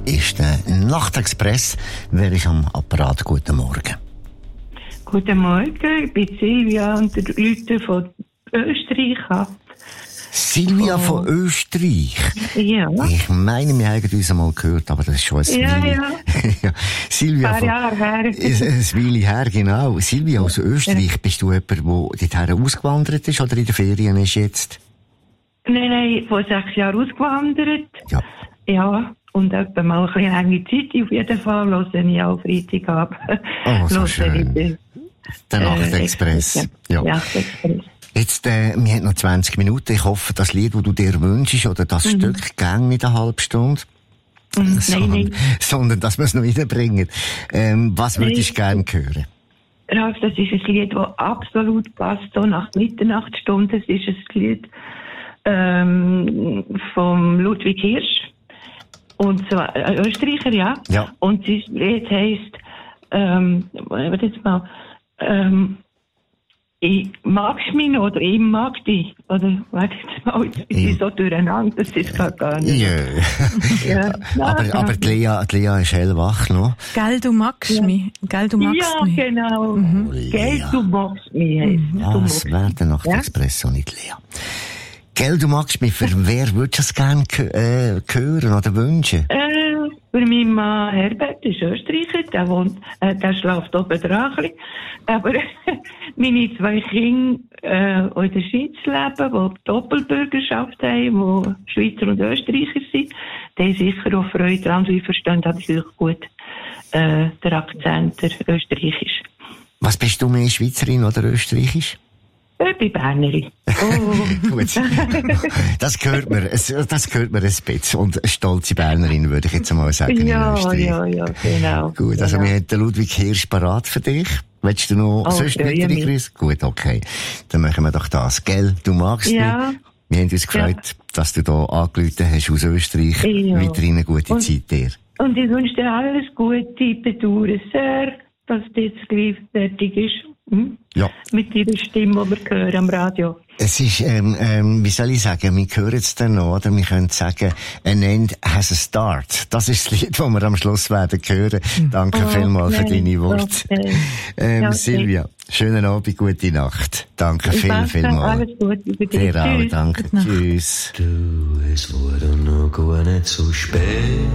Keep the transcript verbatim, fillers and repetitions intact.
ist der Nachtexpress. Wer ist am Apparat? Guten Morgen. Guten Morgen, ich bin Silvia und die Leute von Österreich ab. Silvia oh. von Österreich? Ja. Ich meine, wir haben uns einmal gehört, aber das ist schon ein Ja, Weile. ja. ja. Silvia ein von... paar Jahre her. Ein Weile her, genau. Silvia aus Österreich, ja. Bist du jemand, der dorthin ausgewandert ist oder in den Ferien ist jetzt? Nein, nein, vor sechs Jahren ausgewandert. Ja. Ja. Und etwa mal ein bisschen lange Zeit, auf jeden Fall, höre ich auch Freitag ab. Oh, so schön. Den, der Nachtexpress. Äh, ja. Nachtexpress. Jetzt, äh, wir haben noch zwanzig Minuten. Ich hoffe, das Lied, das du dir wünschst, oder das mhm. Stück, gang nicht eine halbe Stunde. Mhm. Sondern, nein, nein. sondern, dass wir es noch reinbringen. Ähm, was würdest du gerne hören? Ralf, das ist ein Lied, das absolut passt, so nach Mitternachtsstunde. Es ist ein Lied, ähm, vom Ludwig Hirsch. Und zwar, äh, Österreicher, ja. Ja. Und das Lied heisst, ähm, warte jetzt mal, ähm, ich magst mich noch, oder ich mag dich, oder, warte jetzt mal, ich bin so durcheinander, das ist gar, gar nicht. Yeah. ja. aber, ja. aber die Lea, die Lea ist hellwach noch. Gell, du magst ja. mich. Gell, du magst ja, mich. Genau. Mhm. Gell, du magst mich, heisst. Mhm. Was wäre der Nachtexpress so nicht, Lea? Gell, du magst mich, für wer würdest du es gerne äh, hören oder wünschen? Äh, für meinen Mann Herbert ist Österreicher, der wohnt, äh, der schläft oben dran ein bisschen. Aber meine zwei Kinder, äh, in der Schweiz leben, die Doppelbürgerschaft haben, die Schweizer und Österreicher sind, die haben sicher auch Freude daran, und ich verstehe natürlich gut, äh, der Akzent, der österreichisch. Was bist du mehr, Schweizerin oder österreichisch? Ich bin Bernerin. Oh. Gut. Das gehört mir, das gehört mir ein bisschen. Und eine stolze Bernerin, würde ich jetzt mal sagen. Ja, ja, ja, genau. Gut, also genau. wir haben den Ludwig Hirsch parat für dich. Willst du noch oh, sonst weitere Grüße? Gut, okay. Dann machen wir doch das. Gell, du magst ja. mich. Wir haben uns gefreut, ja. dass du hier angerufen hast aus Österreich. Ja. Weiterhin eine gute und, Zeit dir. Und ich wünsche dir alles Gute. Ich bedauere sehr, dass das jetzt gleich fertig ist. Hm? Ja. Mit ihrer Stimme, die wir hören am Radio. Es ist, ähm, ähm, wie soll ich sagen, wir hören es dann noch, oder wir können sagen, an end has a start. Das ist das Lied, das wir am Schluss werden hören. Danke oh, vielmals okay. für deine Worte. Okay. Ähm, ja, okay. Silvia, schönen Abend, gute Nacht. Danke ich viel, vielmals. Alles Gute für dich. Dir auch, danke. Tschüss. Du, es wurde noch gar nicht so spät.